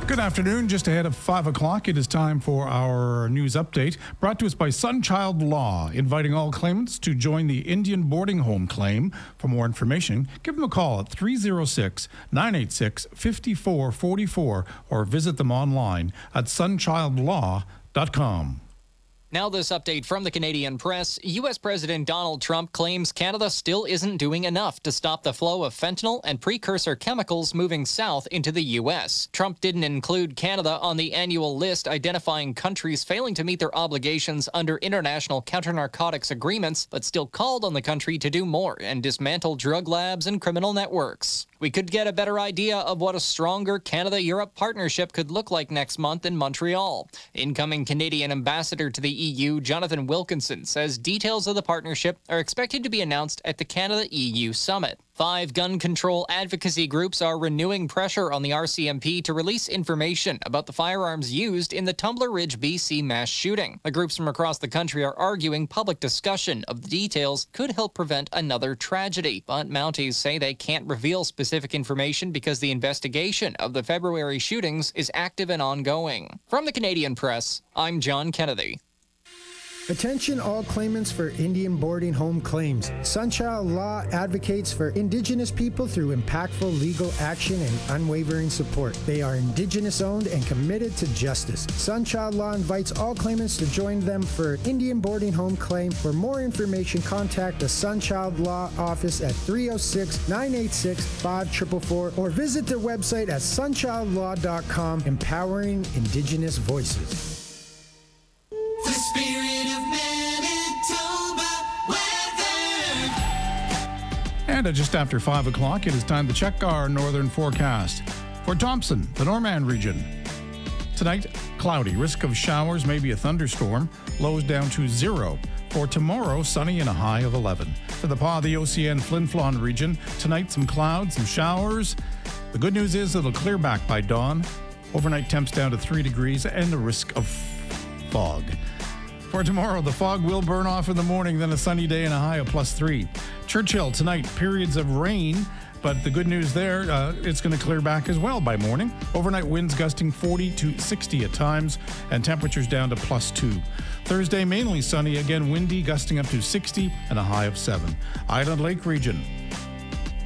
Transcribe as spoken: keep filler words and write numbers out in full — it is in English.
Good afternoon. Just ahead of five o'clock, it is time for our news update, brought to us by Sunchild Law, inviting all claimants to join the Indian boarding home claim. For more information, give them a call at three oh six, nine eight six, five four four four or visit them online at sunchild law dot com. Now this update from the Canadian Press. U S President Donald Trump claims Canada still isn't doing enough to stop the flow of fentanyl and precursor chemicals moving south into the U S. Trump didn't include Canada on the annual list identifying countries failing to meet their obligations under international counter-narcotics agreements, but still called on the country to do more and dismantle drug labs and criminal networks. We could get a better idea of what a stronger Canada-Europe partnership could look like next month in Montreal. Incoming Canadian ambassador to the E U, Jonathan Wilkinson, says details of the partnership are expected to be announced at the Canada-E U summit. Five gun control advocacy groups are renewing pressure on the R C M P to release information about the firearms used in the Tumbler Ridge, B C mass shooting. The groups from across the country are arguing public discussion of the details could help prevent another tragedy. But Mounties say they can't reveal specific information because the investigation of the February shootings is active and ongoing. From the Canadian Press, I'm John Kennedy. Attention all claimants for Indian boarding home claims. Sunchild Law advocates for Indigenous people through impactful legal action and unwavering support. They are Indigenous owned and committed to justice. Sunchild Law invites all claimants to join them for Indian boarding home claim. For more information, contact the Sunchild Law office at three oh six, nine eight six, five four four four or visit their website at sunchild law dot com, empowering Indigenous voices. The spirit of Manitoba weather. And at just after five o'clock, it is time to check our northern forecast. For Thompson, the Norman region. Tonight, cloudy, risk of showers, maybe a thunderstorm, lows down to zero. For tomorrow, sunny and a high of eleven. For the Pas the O C N Flin Flon region, tonight some clouds, some showers. The good news is it'll clear back by dawn. Overnight temps down to three degrees and a risk of fog. For tomorrow, the fog will burn off in the morning, then a sunny day and a high of plus three. Churchill, tonight, periods of rain, but the good news there, uh, it's going to clear back as well by morning. Overnight winds gusting forty to sixty at times, and temperatures down to plus two. Thursday, mainly sunny, again windy, gusting up to sixty and a high of seven. Island Lake region,